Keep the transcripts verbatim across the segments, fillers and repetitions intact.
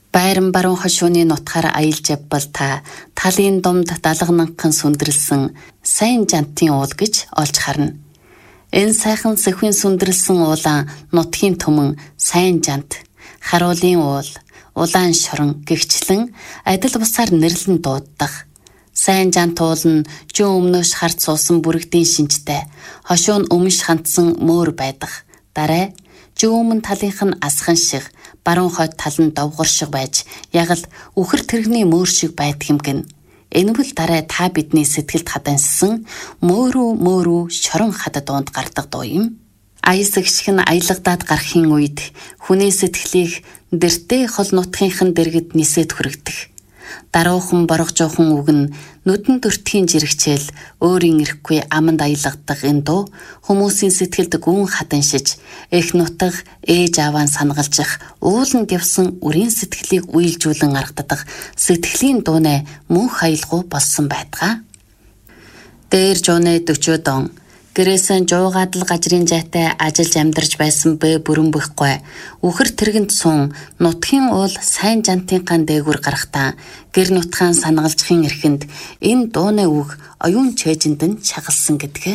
Байран баруун хошууны нутгаар аялж явбал та талын думд далгананхан сүндрэлсэн сайн жантын уул гэж олж харна. Энэ сайхан сэхвэн сүндрэлсэн уулан нутгийн түмэн сайн жант, харуулын уул, улаан шорон гэгчлэн адил бусаар нэрлэн дууддаг. Сайн жант уул нь жин өмнөөш харц суусан бүрэгдийн шинжтэй, хошуу нь өмш хандсан мөөр байдаг. Дараа жин өмнө талынх нь асхан шиг, баруун хойд тал нь довгор шиг байж, яг л үхэр тэрэгний мөөр шиг байдаг юм гин. Энэ бол дараа та бидний сэтгэлд хаданссан мөөрүү мөөрүү шорон хад дуунд гардаг дуу юм. Аяс гიშг нь аялагдаад гарахын үед хүний сэтгэлийг дэртэй хол нутгийнхэн дэргэд нисээд хүрэгдэх. Даруухан боргожуухан үг нь нүдэн төртгийн жирэгчээл өөрийн ирэхгүй аманд аялгадаг энэ дуу хүмүүсийн сэтгэлд гүн хатаншиж эх нутаг ээж аваа санагалжих ууланд явсан үрийн сэтгэлийг үйлжүүлэн аргаддаг сэтгэлийн дуунай мөнх аялгуу болсон байдгаа. Дээр жууны дөрвөн дон гэрээсэн жуугаадл гажрын жайтай ажиллаж амьдарч байсан бэ бүрэн бүхгүй үхэр тэргэнд сун нутгийн уул сайн жантын ган дээгүр гарахтаа гэр нутгаан санагалжихын эрхэнд энэ дууны үг оюун чэйжинд нь шагалсан гэдгээ.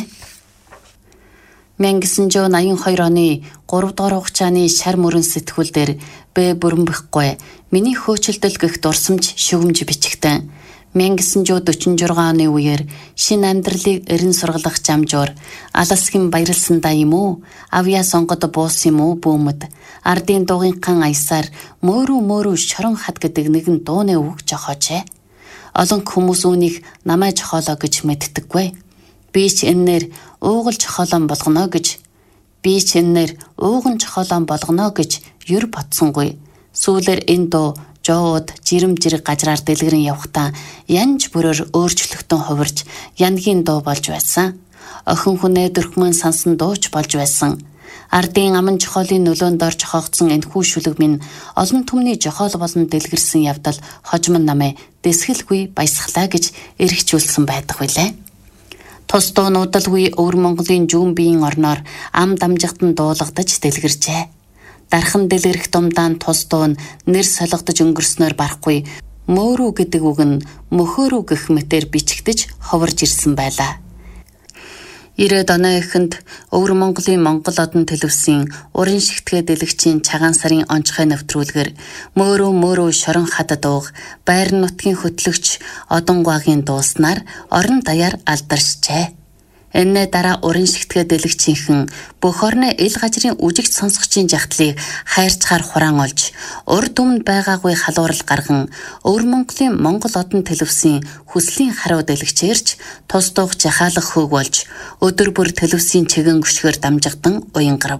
мянга девятьсот восемьдесят two оны гурав дугаар хугацааны шар мөрөн сэтгүүл дээр бэ бүрэн бүхгүй миний хөөцөлдөл гэх дурсамж шүгэмж бичигтэн мянга девятьсот forty-six оны үеэр шин амьдралыг эрен сургалах жамжуур аласгийн баярлсандаа юм уу авьяа сонгод буус юм уу бүүмэд ардын дугинхан аясаар мөөрүү мөөрүү шорон хад гэдэг нэгэн дууны үг жохоочээ. Олон хүмүүс үүнийг намаа жохоолоо гэж мэддэггүй. Би ч энээр уугал жохоолон болгоно гэж би ч энээр ууган жохоолон болгоно гэж юр ботсонгүй. Сүүлээр энэ дуу жоод жирэм жирэг гажраар дэлгэрэн явхдаа янж бүрээр өөрчлөгтөн хувирч янгийн дуу болж байсан. Охин хүнээ дөрхмөн сансан дууч болж байсан. Ардын аман жохоолын нөлөөнд орж хогцсон энэхүү шүлэг минь олон түмний жохоол болон дэлгэрсэн явдал хожим намайг дэсгэлгүй баясгалаа гэж эргчүүлсэн байдаг билээ. Тус дуунуудалгүй өвөр Монголын жүүн биеийн орноор ам дамжигтан дуулагдаж дэлгэрчээ. Дархан дэлгэрэх думдаан тус дуун нэр солигдож өнгөрснөөр барахгүй мөөрүү гэдэг үг нь мөхөөрүү гэх мэтээр бичигдэж ховорж ирсэн байлаа. Ирээд оны эхэнд өвөр Монголын Монгол одон телевизийн уран шигтгээ дэлгэцийн цагаан сарын онцгой нэвтрүүлгээр мөөрөө мөөрөө шорон хад дууг байр нутгийн хөтлөгч одон гуагийн дууснаар орон даяар алдаршжээ. Энэ дараа уран шигтгээ дэлгэцийнхэн бүх орны ил гажрын үжигч сонсогчийн жагтлыг хайрцгаар хураан олж урд өмнө байгаагүй халуурал гарган өвөр Монголын Монгол одон телевизийн хүслийн харуу дэлгэцээрч тус дууг жахаалах хөг болж өдөр бүр телевизийн чигэн гүшгээр дамжигдан уянгарав.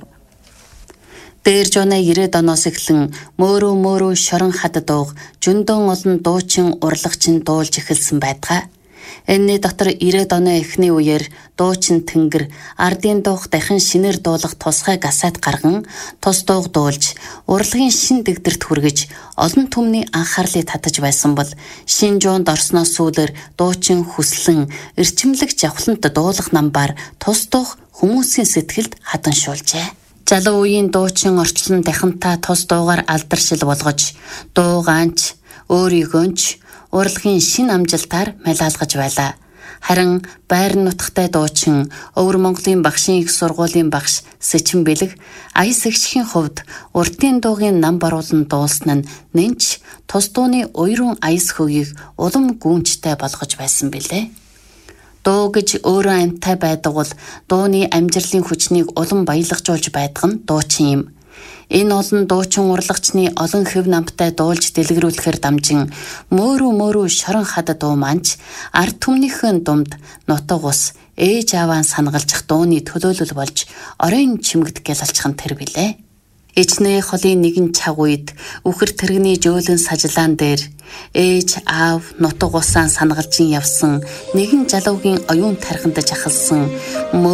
Дээр жууны девяносто оноос эхлэн мөөрөө мөөрөө шорон хад дууг жүндөн олон дуучин урлагчин дуулж эхэлсэн байдгаа. Энэний дотор девяносто оны эхний үеэр дуучин тэнгэр ардын дуух дахин шинээр дуулах тусгай гасаад гарган тус дууг дуулж урлагийн шин дэгдэрт хүргэж олон түмний анхаарлыг татаж байсан бол шин жуунд орсноос сүүлээр дуучин хүслэн эрчимлэг жавхлант дуулах намбаар тус дуух хүмүүсийн сэтгэлд хатаншуулжээ. Залуу үеийн дуучин орчлон дахинтаа тус дуугаар алдаршил болгож дуугаанч өөрийгөөч урлагийн шин амжилтаар малаалгаж байлаа. Харин байр нутгтай дуучин өвөр Монголын багшийн их сургуулийн багш Сэчин Бэлэг аяс эгчхийн хувьд уртын дуугийн нам баруулан дуулсан нь нэнч тус дууны уйрын аяс хөгийг улам гүнчтэй болгож байсан билээ. Дуу гэж өөрөө амьтай байдаг бол дууны амжилтын хүчнийг улам баялагжуулж байдаг нь дуучин юм. Энэ олон дуучин урлагчны олон хэв намтай дуулж дэлгэрүүлэхээр дамжин мөөрүү мөөрүү шорон хад дуу манч ард түмнийхэн думд нутаг ус ээж аваа санагалжих дууны төлөөлөл болж оройн чимэгд гялалчхан тэр билээ. Ичнээ холын нэгэн цаг үед үхэр тэрэгний жөөлөн сажлаан дээр ээж аав нутаг усаа санагалжин явсан нэгэн залуугийн оюун тархинд жахалсан